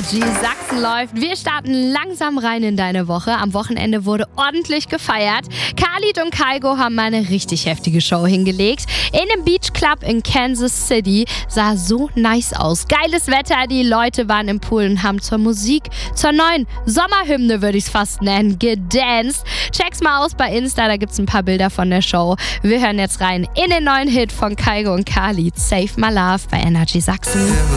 Energy Sachsen läuft. Wir starten langsam rein in deine Woche. Am Wochenende wurde ordentlich gefeiert. Khalid und Kygo haben eine richtig heftige Show hingelegt. In einem Beach Club in Kansas City. Sah so nice aus. Geiles Wetter, die Leute waren im Pool und haben zur Musik, zur neuen Sommerhymne, würde ich es fast nennen, gedanced. Check's mal aus bei Insta, da gibt's ein paar Bilder von der Show. Wir hören jetzt rein in den neuen Hit von Kygo und Khalid, Save My Love bei Energy Sachsen.